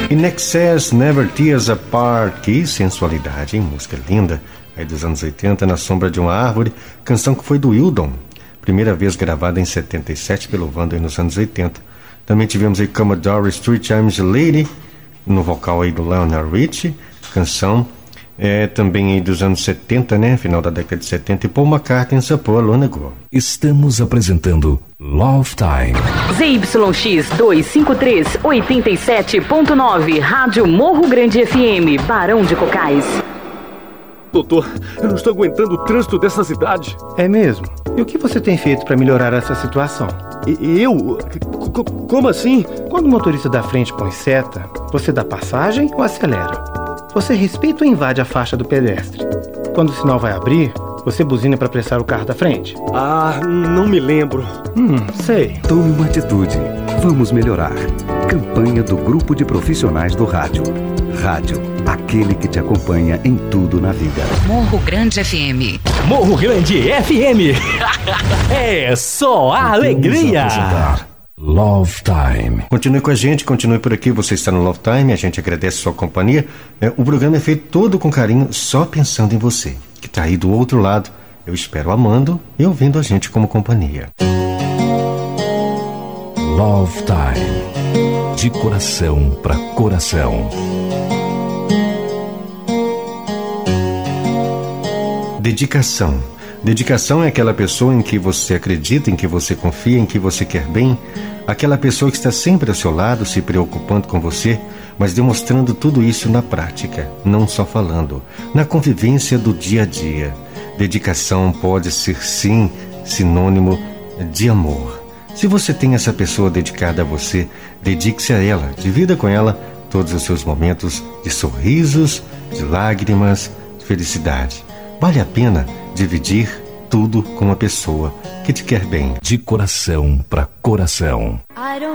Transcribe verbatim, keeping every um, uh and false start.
In Excess, Never Tears Apart. Que sensualidade, hein? Música linda. Aí dos anos oitenta, Na Sombra de uma Árvore. Canção que foi do Wildon. Primeira vez gravada em setenta e sete pelo Vando nos anos oitenta. Também tivemos aí Commodore Street Times Lady, no vocal aí do Lionel Richie. Canção é também aí dos anos setenta, né? Final da década de setenta. E Paul McCartney ensapou a Lona Go. Estamos apresentando Love Time. Z Y X duzentos e cinquenta e três, oitenta e sete ponto nove, Rádio Morro Grande F M, Barão de Cocais. Doutor, eu não estou aguentando o trânsito dessa cidade. É mesmo? E o que você tem feito para melhorar essa situação? E, eu? C- como assim? Quando o motorista da frente põe seta, você dá passagem ou acelera? Você respeita ou invade a faixa do pedestre? Quando o sinal vai abrir, você buzina para apressar o carro da frente? Ah, não me lembro. Hum, sei. Tome uma atitude. Vamos melhorar. Campanha do Grupo de Profissionais do Rádio. Rádio, aquele que te acompanha em tudo na vida. Morro Grande F M. Morro Grande F M. É só a alegria. Love Time. Continue com a gente, continue por aqui. Você está no Love Time, a gente agradece a sua companhia. É, o programa é feito todo com carinho, só pensando em você, que está aí do outro lado. Eu espero amando e ouvindo a gente como companhia. Love Time. De coração para coração. Dedicação. Dedicação é aquela pessoa em que você acredita, em que você confia, em que você quer bem. Aquela pessoa que está sempre ao seu lado, se preocupando com você, mas demonstrando tudo isso na prática, não só falando, na convivência do dia a dia. Dedicação pode ser, sim, sinônimo de amor. Se você tem essa pessoa dedicada a você, dedique-se a ela, divida com ela todos os seus momentos de sorrisos, de lágrimas, de felicidade. Vale a pena dividir tudo com uma pessoa que te quer bem. De coração para coração. I don't